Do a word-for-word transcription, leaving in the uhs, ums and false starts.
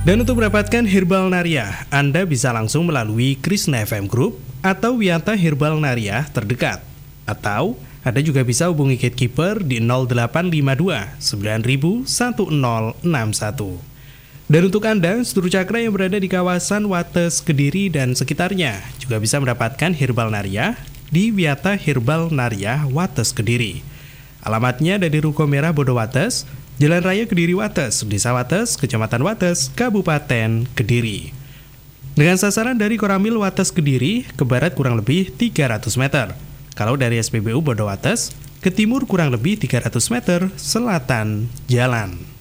Dan untuk mendapatkan Herbal Nariah, Anda bisa langsung melalui Krishna F M Group atau Wiyata Herbal Nariah terdekat. Atau Anda juga bisa hubungi Gatekeeper di nol delapan lima dua sembilan nol satu nol enam satu. Dan untuk Anda, seluruh cakra yang berada di kawasan Wates, Kediri, dan sekitarnya juga bisa mendapatkan Herbal Nariah di Wiyata Herbal Nariah Wates, Kediri. Alamatnya ada di Ruko Merah Bodo Wates, Jalan Raya Kediri Wates, Desa Wates, Kecamatan Wates, Kabupaten Kediri. Dengan sasaran dari Koramil Wates Kediri ke barat kurang lebih tiga ratus meter. Kalau dari S P B U Bodo Wates ke timur kurang lebih tiga ratus meter selatan jalan.